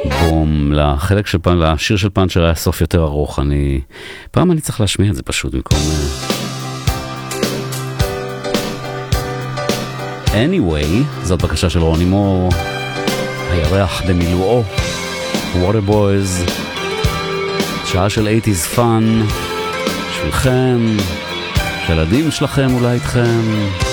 בום, לחלק של פאנצ'ר, לשיר של פאנצ'ר היה סוף יותר ארוך. פעם אני צריך להשמיע את זה פשוט במקום... anyway, זאת בקשה של רוני מור, הירח במילואו, Water Boys, שעה של 80s fun, שלכם, של ילדים שלכם אולי איתכם.